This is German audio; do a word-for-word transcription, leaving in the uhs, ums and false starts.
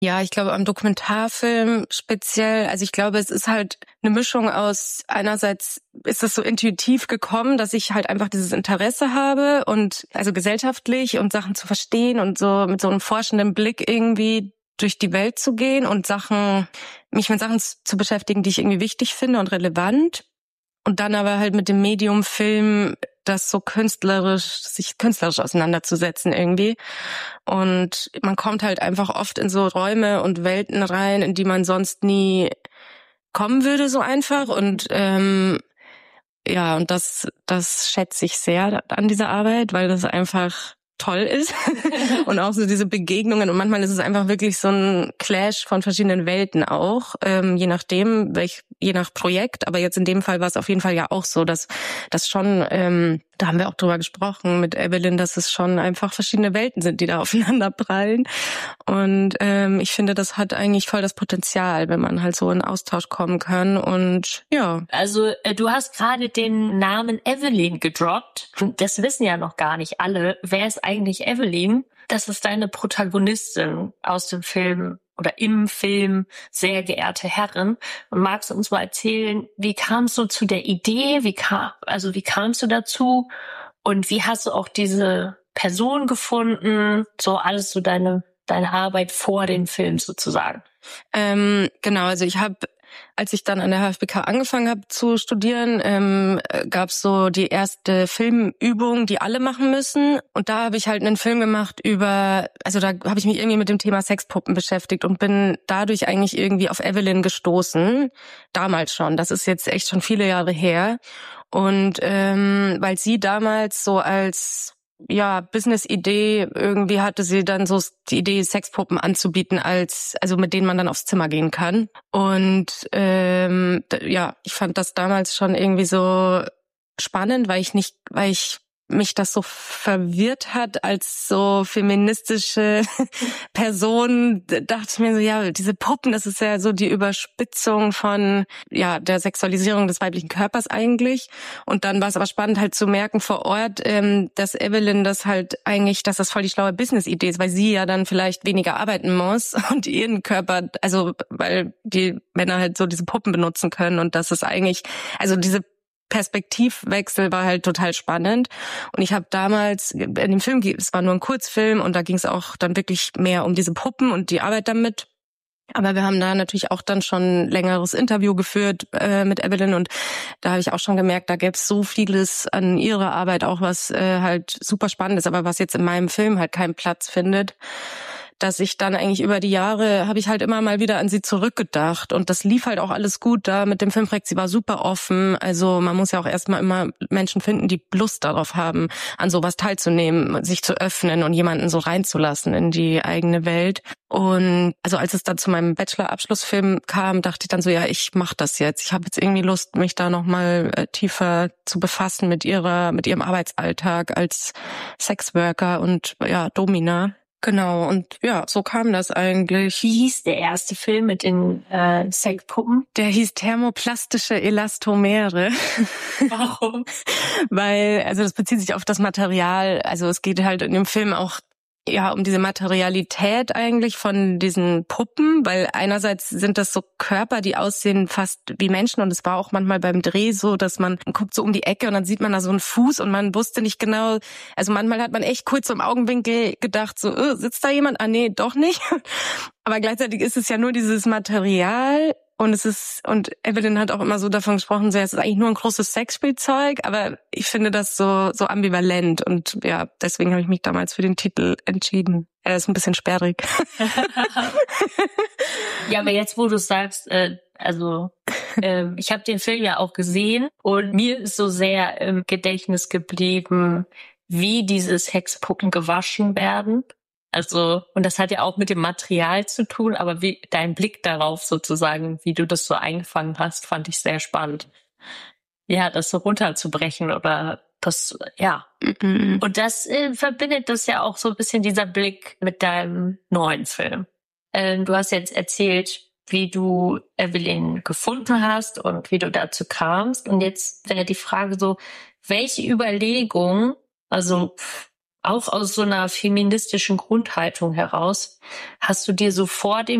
Ja, ich glaube am Dokumentarfilm speziell, also ich glaube, es ist halt eine Mischung aus, einerseits ist es so intuitiv gekommen, dass ich halt einfach dieses Interesse habe und also gesellschaftlich und Sachen zu verstehen und so mit so einem forschenden Blick irgendwie durch die Welt zu gehen und Sachen, mich mit Sachen zu beschäftigen, die ich irgendwie wichtig finde und relevant. Und dann aber halt mit dem Medium Film das so künstlerisch, sich künstlerisch auseinanderzusetzen irgendwie. Und man kommt halt einfach oft in so Räume und Welten rein, in die man sonst nie kommen würde, so einfach. Und ähm, ja, und das, das schätze ich sehr an dieser Arbeit, weil das einfach toll ist. Und auch so diese Begegnungen. Und manchmal ist es einfach wirklich so ein Clash von verschiedenen Welten auch, ähm, je nachdem, welch, je nach Projekt. Aber jetzt in dem Fall war es auf jeden Fall ja auch so, dass das schon, ähm, da haben wir auch drüber gesprochen mit Evelyn, dass es schon einfach verschiedene Welten sind, die da aufeinander prallen. Und ähm, ich finde, das hat eigentlich voll das Potenzial, wenn man halt so in Austausch kommen kann. Und ja. Also äh, du hast gerade den Namen Evelyn gedroppt. Das wissen ja noch gar nicht alle. Wer ist eigentlich Evelyn? Das ist deine Protagonistin aus dem Film oder im Film Sehr geehrte Herren. Und magst du uns mal erzählen, wie kamst du zu der Idee? Wie kam, also wie kamst du dazu? Und wie hast du auch diese Person gefunden? So alles so deine deine Arbeit vor dem Film sozusagen. Ähm, genau, also ich habe, als ich dann an der H F B K angefangen habe zu studieren, ähm, gab's so die erste Filmübung, die alle machen müssen. Und da habe ich halt einen Film gemacht über, also da habe ich mich irgendwie mit dem Thema Sexpuppen beschäftigt und bin dadurch eigentlich irgendwie auf Evelyn gestoßen. Damals schon, das ist jetzt echt schon viele Jahre her. Und ähm, weil sie damals so als ja, Business-Idee, irgendwie hatte sie dann so die Idee, Sexpuppen anzubieten, als also mit denen man dann aufs Zimmer gehen kann. Und ähm, ja, ich fand das damals schon irgendwie so spannend, weil ich nicht, weil ich mich das so verwirrt hat als so feministische Person, dachte ich mir so, ja, diese Puppen, das ist ja so die Überspitzung von ja der Sexualisierung des weiblichen Körpers eigentlich. Und dann war es aber spannend halt zu merken vor Ort, ähm, dass Evelyn das halt eigentlich, dass das voll die schlaue Business-Idee ist, weil sie ja dann vielleicht weniger arbeiten muss und ihren Körper, also weil die Männer halt so diese Puppen benutzen können und das ist eigentlich, also diese Perspektivwechsel war halt total spannend. Und ich habe damals, in dem Film, es war nur ein Kurzfilm und da ging es auch dann wirklich mehr um diese Puppen und die Arbeit damit. Aber wir haben da natürlich auch dann schon ein längeres Interview geführt äh, mit Evelyn und da habe ich auch schon gemerkt, da gäbe es so vieles an ihrer Arbeit auch, was äh, halt super spannend ist, aber was jetzt in meinem Film halt keinen Platz findet, dass ich dann eigentlich über die Jahre, habe ich halt immer mal wieder an sie zurückgedacht und das lief halt auch alles gut da mit dem Filmprojekt. Sie war super offen, also man muss ja auch erstmal immer Menschen finden, die Lust darauf haben, an sowas teilzunehmen, sich zu öffnen und jemanden so reinzulassen in die eigene Welt. Und also als es dann zu meinem Bachelor-Abschlussfilm kam, dachte ich dann so, ja, ich mache das jetzt. Ich habe jetzt irgendwie Lust, mich da nochmal äh, tiefer zu befassen mit ihrer, mit ihrem Arbeitsalltag als Sexworker und ja, Domina. Genau, und ja, so kam das eigentlich. Wie hieß der erste Film mit den äh, Sexpuppen? Der hieß Thermoplastische Elastomere. Warum? Weil, also das bezieht sich auf das Material, also es geht halt in dem Film auch ja um diese Materialität eigentlich von diesen Puppen, weil einerseits sind das so Körper, die aussehen fast wie Menschen und es war auch manchmal beim Dreh so, dass man, man guckt so um die Ecke und dann sieht man da so einen Fuß und man wusste nicht genau, also manchmal hat man echt kurz im Augenwinkel gedacht, so äh, sitzt da jemand? Ah nee, doch nicht. Aber gleichzeitig ist es ja nur dieses Material. Und es ist, und Evelyn hat auch immer so davon gesprochen, so, es ist eigentlich nur ein großes Sexspielzeug, aber ich finde das so, so ambivalent und ja, deswegen habe ich mich damals für den Titel entschieden. Er ist ein bisschen sperrig. Ja, aber jetzt, wo du sagst, äh, also, äh, ich habe den Film ja auch gesehen und mir ist so sehr im Gedächtnis geblieben, wie diese Sexpuppen gewaschen werden. Also, und das hat ja auch mit dem Material zu tun, aber wie dein Blick darauf sozusagen, wie du das so eingefangen hast, fand ich sehr spannend. Ja, das so runterzubrechen oder das, ja. Mhm. Und das äh, verbindet das ja auch so ein bisschen dieser Blick mit deinem neuen Film. Ähm, du hast jetzt erzählt, wie du Evelyn gefunden hast und wie du dazu kamst. Und jetzt wäre die Frage so, welche Überlegung, also auch aus so einer feministischen Grundhaltung heraus, hast du dir so vor dem